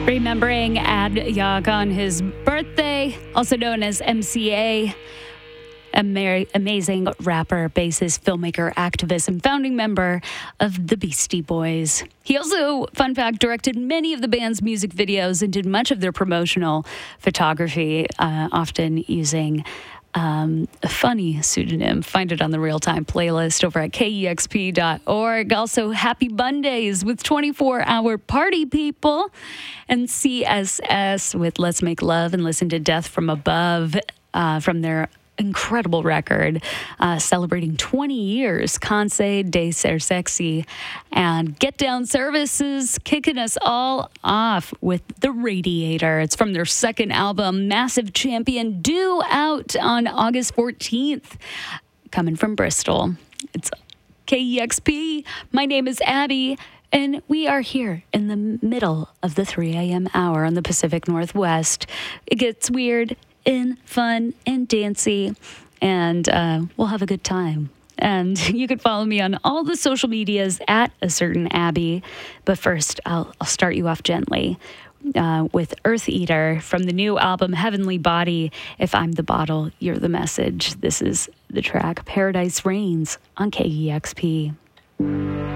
Remembering Ad Yak on his birthday, also known as MCA, amazing rapper, bassist, filmmaker, activist, and founding member of the Beastie Boys. He also, fun fact, directed many of the band's music videos and did much of their promotional photography, often using a funny pseudonym. Find it on the Real Time playlist over at KEXP.org. Also, Happy Mondays with 24-hour Party People, and CSS with Let's Make Love and Listen to Death from Above from their incredible record celebrating 20 years, Conseil de Ser Sexy, and Get Down Services kicking us all off with The Radiator. It's from their second album, Massive Champion, due out on August 14th, coming from Bristol. It's KEXP. My name is Abby, and we are here in the middle of the 3 a.m. hour on the Pacific Northwest. It gets weird and fun and dancy, and we'll have a good time. And you can follow me on all the social medias at a certain Abby. But first, I'll start you off gently with Earth Eater from the new album Heavenly Body. If I'm the bottle, you're the message. This is the track Paradise Reigns on KEXP.